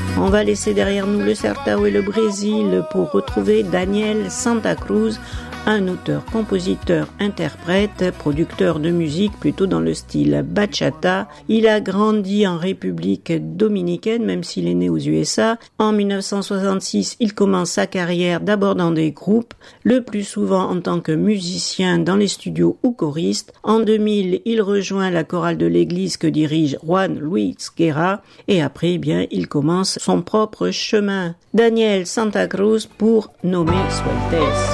On va laisser derrière nous le Sertão et le Brésil pour retrouver Daniel Santa Cruz, un auteur, compositeur, interprète, producteur de musique plutôt dans le style bachata. Il a grandi en République dominicaine, même s'il est né aux USA. En 1966, il commence sa carrière d'abord dans des groupes, le plus souvent en tant que musicien dans les studios ou choriste. En 2000, il rejoint la chorale de l'église que dirige Juan Luis Guerra et après, il commence son propre chemin. Daniel Santa Cruz pour nommer Sueltes.